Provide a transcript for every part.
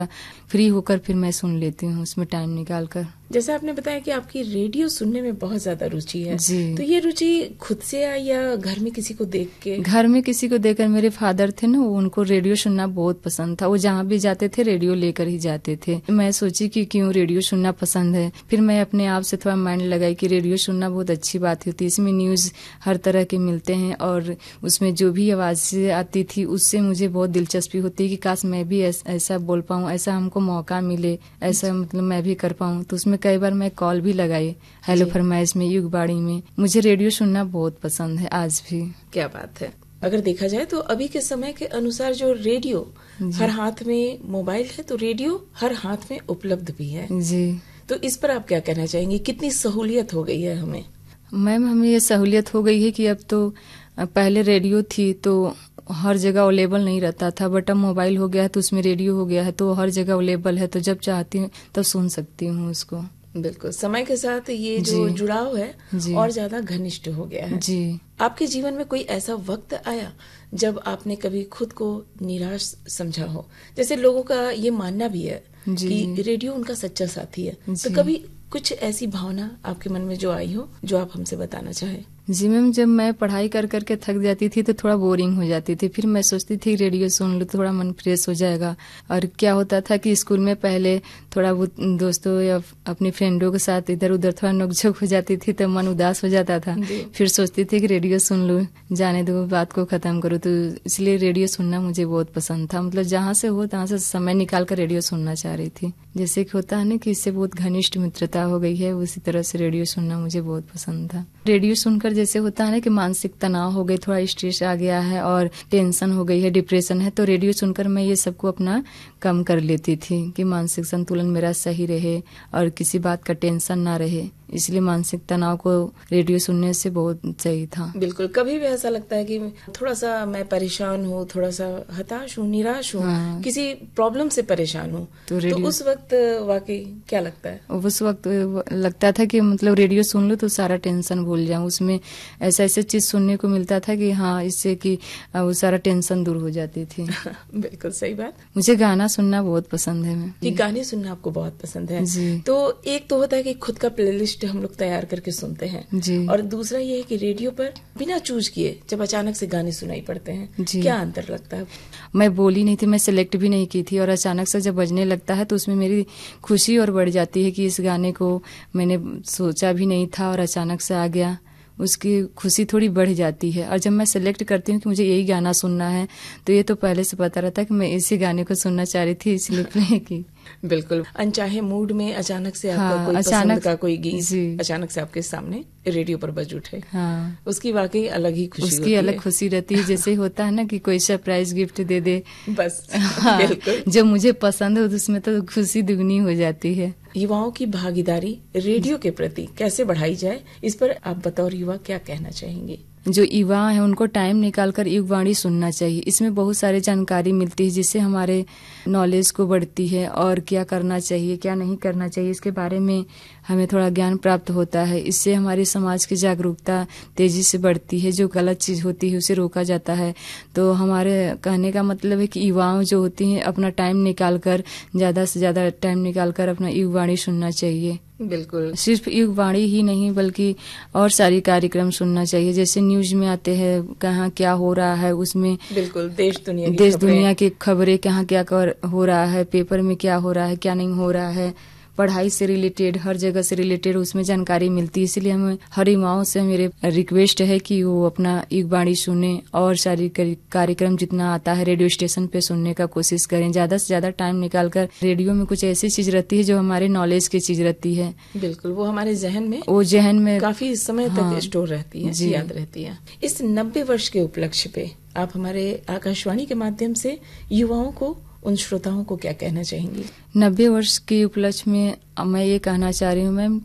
Free होकर फिर मैं सुन लेती हूँ उसमें टाइम निकाल कर। जैसे आपने बताया कि आपकी रेडियो सुनने में बहुत ज्यादा रुचि है जी। तो ये रुचि खुद से आई या घर में किसी को देख के? घर में किसी को देखकर। मेरे फादर थे ना, उनको रेडियो सुनना बहुत पसंद था। वो जहाँ भी जाते थे रेडियो लेकर ही जाते थे। मैं सोची कि क्यों रेडियो सुनना पसंद है। फिर मैं अपने आप से थोड़ा माइंड लगाई कि रेडियो सुनना बहुत अच्छी बात होती है। इसमें न्यूज हर तरह के मिलते हैं और उसमें जो भी आवाज़ें आती थी उससे मुझे बहुत दिलचस्पी होती है कि काश मैं भी ऐसा बोल पाऊँ, ऐसा हमको मौका मिले, ऐसा मतलब मैं भी कर पाऊँ। तो उसमें कई बार मैं कॉल भी लगाई हेलो फरमाइश में, युगबाड़ी में। मुझे रेडियो सुनना बहुत पसंद है आज भी। क्या बात है। अगर देखा जाए तो अभी के समय के अनुसार जो रेडियो हर हाथ में मोबाइल है तो रेडियो हर हाथ में उपलब्ध भी है जी। तो इस पर आप क्या कहना चाहेंगे? कितनी सहूलियत हो गई है हमें? मैम हमें ये सहूलियत हो गई है कि अब तो, पहले रेडियो थी तो हर जगह अवेलेबल नहीं रहता था, बट अब मोबाइल हो गया है तो उसमें रेडियो हो गया है तो हर जगह अवेलेबल है, तो जब चाहती हूँ तब सुन सकती हूँ उसको। बिल्कुल, समय के साथ ये जो जुड़ाव है और ज्यादा घनिष्ठ हो गया है जी। आपके जीवन में कोई ऐसा वक्त आया जब आपने कभी खुद को निराश समझा हो? जैसे लोगों का ये मानना भी है कि रेडियो उनका सच्चा साथी है, तो कभी कुछ ऐसी भावना आपके मन में जो आई हो जो आप हमसे बताना चाहें? जी मैम, जब मैं पढ़ाई कर करके थक जाती थी तो थोड़ा बोरिंग हो जाती थी, फिर मैं सोचती थी रेडियो सुन लो थोड़ा मन फ्रेश हो जाएगा। और क्या होता था कि स्कूल में पहले थोड़ा वो दोस्तों या अपनी फ्रेंडों के साथ इधर उधर थोड़ा नोकझोंक हो जाती थी तो मन उदास हो जाता था। फिर सोचती थी कि रेडियो सुन लूं, जाने दो बात को खत्म करो। तो इसलिए रेडियो सुनना मुझे बहुत पसंद था। मतलब जहाँ से हो तहाँ से समय निकाल कर रेडियो सुनना चाह रही थी। जैसे कि होता है ना कि इससे बहुत घनिष्ठ मित्रता हो गई है, उसी तरह से रेडियो सुनना मुझे बहुत पसंद था। रेडियो सुनकर जैसे होता है ना कि मानसिक तनाव हो गई, थोड़ा स्ट्रेस आ गया है और टेंशन हो गई है, डिप्रेशन है, तो रेडियो सुनकर मैं ये सबको अपना कम कर लेती थी कि मानसिक संतुलन मेरा सही रहे और किसी बात का टेंशन ना रहे। इसलिए मानसिक तनाव को रेडियो सुनने से बहुत सही था। बिल्कुल, कभी भी ऐसा लगता है कि थोड़ा सा मैं परेशान हूँ, थोड़ा सा हताश हूँ, निराश हूँ, किसी प्रॉब्लम से परेशान हूँ, तो उस वक्त वाकई क्या लगता है? उस वक्त लगता था कि मतलब रेडियो सुन लो तो सारा टेंशन भूल जाऊं। उसमें ऐसा ऐसे चीज सुनने को मिलता था कि हाँ, इससे कि वो सारा टेंशन दूर हो जाती थी। बिल्कुल सही बात। मुझे गाना सुनना बहुत पसंद है। कि गाने सुनना आपको बहुत पसंद है जी। तो एक तो होता है कि खुद का प्लेलिस्ट हम लोग तैयार करके सुनते हैं जी। और दूसरा ये है कि रेडियो पर बिना चूज किए जब अचानक से गाने सुनाई पड़ते हैं, क्या अंतर लगता है? मैं बोली नहीं थी, मैं सिलेक्ट भी नहीं की थी और अचानक से जब बजने लगता है तो उसमें मेरी खुशी और बढ़ जाती है कि इस गाने को मैंने सोचा भी नहीं था और अचानक से आ गया, उसकी खुशी थोड़ी बढ़ जाती है। और जब मैं सिलेक्ट करती हूँ कि मुझे यही गाना सुनना है तो ये तो पहले से पता रहता है कि मैं इसी गाने को सुनना चाह रही थी, इसलिए प्ले की। बिल्कुल, अनचाहे मूड में अचानक से आपका कोई पसंद का कोई गीत अचानक से आपके सामने रेडियो पर बज उठे, उसकी वाकई अलग ही खुशी उसकी अलग खुशी रहती है। जैसे होता है ना कि कोई सरप्राइज गिफ्ट दे दे बस, बिल्कुल जो मुझे पसंद है उसमें तो खुशी दुगनी हो जाती है। युवाओं की भागीदारी रेडियो के प्रति कैसे बढ़ाई जाए, इस पर आप बतौर युवा क्या कहना चाहेंगे? जो युवा है उनको टाइम निकालकर युगवाणी सुनना चाहिए। इसमें बहुत सारी जानकारी मिलती है जिससे हमारे नॉलेज को बढ़ती है और क्या करना चाहिए क्या नहीं करना चाहिए इसके बारे में हमें थोड़ा ज्ञान प्राप्त होता है। इससे हमारे समाज की जागरूकता तेजी से बढ़ती है, जो गलत चीज होती है उसे रोका जाता है। तो हमारे कहने का मतलब है कि युवाओं जो होती हैं अपना टाइम निकालकर, ज्यादा से ज्यादा टाइम निकालकर अपना युगवाणी सुनना चाहिए। बिल्कुल, सिर्फ युगवाणी ही नहीं बल्कि और सारी कार्यक्रम सुनना चाहिए। जैसे न्यूज में आते हैं कहाँ क्या हो रहा है, उसमें बिल्कुल देश दुनिया की खबरें कहाँ क्या हो रहा है, पेपर में क्या हो रहा है क्या नहीं हो रहा है, पढ़ाई से रिलेटेड हर जगह से रिलेटेड उसमें जानकारी मिलती है। इसलिए हमें हर युवाओं से मेरे रिक्वेस्ट है कि वो अपना युगवाणी सुने और सारी कार्यक्रम जितना आता है रेडियो स्टेशन पे सुनने का कोशिश करें। ज्यादा से ज्यादा टाइम निकालकर रेडियो में कुछ ऐसी चीज रहती है जो हमारे नॉलेज की चीज रहती है। बिल्कुल, वो हमारे जहन में काफी समय तक स्टोर रहती है, याद रहती है। इस 90 वर्ष के उपलक्ष्य पे आप हमारे आकाशवाणी के माध्यम से युवाओं को, उन श्रोताओं को क्या कहना चाहेंगी? 90 वर्ष के उपलक्ष्य में मैं ये कहना चाह रही हूँ मैम कि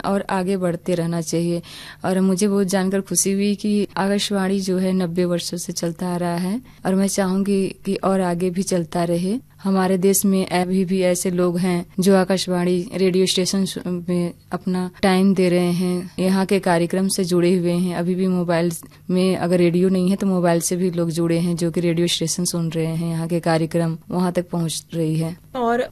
और आगे बढ़ते रहना चाहिए। और मुझे बहुत जानकर खुशी हुई कि आकाशवाणी जो है 90 वर्षों से चलता आ रहा है और मैं चाहूंगी कि और आगे भी चलता रहे। हमारे देश में अभी भी ऐसे लोग हैं जो आकाशवाणी रेडियो स्टेशन में अपना टाइम दे रहे हैं, यहाँ के कार्यक्रम से जुड़े हुए हैं। अभी भी मोबाइल में अगर रेडियो नहीं है तो मोबाइल से भी लोग जुड़े हैं जो कि रेडियो स्टेशन सुन रहे हैं, यहाँ के कार्यक्रम वहाँ तक पहुँच रही है। और